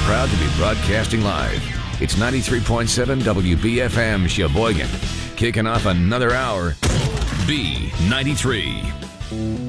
proud to be broadcasting live. It's 93.7 WBFM Sheboygan. Kicking off another hour. B93.